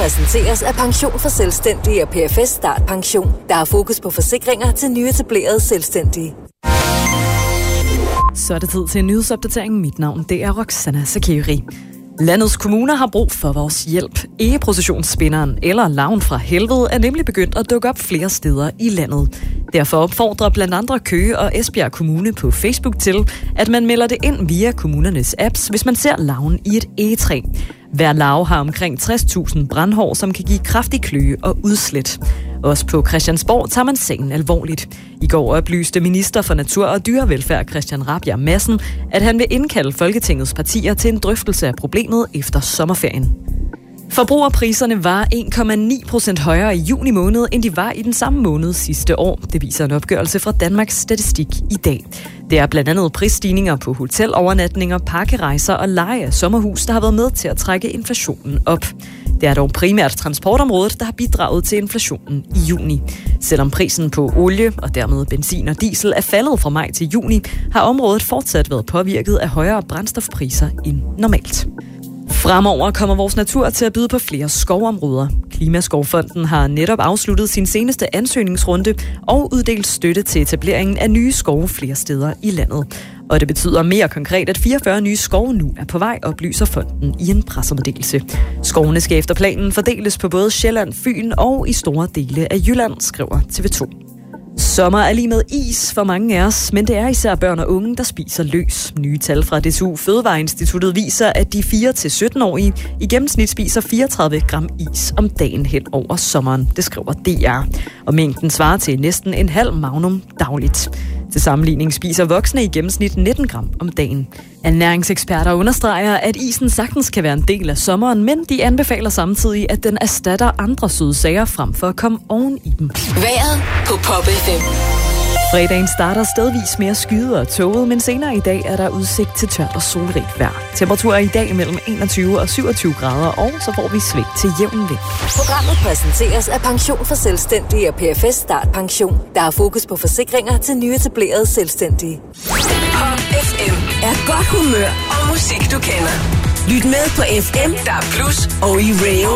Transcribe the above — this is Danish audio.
præsenteres af Pension for Selvstændige og PFS Start Pension. Der er fokus på forsikringer til nyetablerede selvstændige. Så er det tid til en nyhedsopdatering. Mit navn, det er Roxana Sakiri. Landets kommuner har brug for vores hjælp. Egeprocessionsspinderen eller Larven fra helvede er nemlig begyndt at dukke op flere steder i landet. Derfor opfordrer blandt andre Køge og Esbjerg Kommune på Facebook til, at man melder det ind via kommunernes apps, hvis man ser larven i et egetræ. Hver larve har omkring 60.000 brandhår, som kan give kraftig kløe og udslæt. Også på Christiansborg tager man sagen alvorligt. I går oplyste minister for Natur og Dyrevelfærd Christian Rabjerg Madsen, at han vil indkalde Folketingets partier til en drøftelse af problemet efter sommerferien. Forbrugerpriserne var 1,9% højere i juni måned, end de var i den samme måned sidste år. Det viser en opgørelse fra Danmarks Statistik i dag. Det er blandt andet prisstigninger på hotelovernatninger, pakkerejser og leje af sommerhus, der har været med til at trække inflationen op. Det er dog primært transportområdet, der har bidraget til inflationen i juni. Selvom prisen på olie og dermed benzin og diesel er faldet fra maj til juni, har området fortsat været påvirket af højere brændstofpriser end normalt. Fremover kommer vores natur til at byde på flere skovområder. Klimaskovfonden har netop afsluttet sin seneste ansøgningsrunde og uddelt støtte til etableringen af nye skove flere steder i landet. Og det betyder mere konkret, at 44 nye skove nu er på vej, oplyser fonden i en pressemeddelelse. Skovene skal efter planen fordeles på både Sjælland, Fyn og i store dele af Jylland, skriver TV2. Sommer er lige med is for mange af os, men det er især børn og unge, der spiser løs. Nye tal fra DTU Fødevareinstituttet viser, at de 4-17-årige i gennemsnit spiser 34 gram is om dagen hen over sommeren. Det skriver DR. Og mængden svarer til næsten en halv magnum dagligt. Til sammenligning spiser voksne i gennemsnit 19 gram om dagen. Ernæringseksperter understreger, at isen sagtens kan være en del af sommeren, men de anbefaler samtidig, at den erstatter andre søde sager frem for at komme oven i dem. Vejret på Pop FM. Fredagen starter stedvis mere skyet og tåget, men senere i dag er der udsigt til tørt og solrigt vejr. Temperaturer i dag mellem 21 og 27 grader, og så får vi sving til jævn vind. Programmet præsenteres af Pension for Selvstændige og PFS Start Pension. Der er fokus på forsikringer til nyetablerede selvstændige. Pop FM er godt humør og musik, du kender. Lyt med på FM, der er plus og i radio.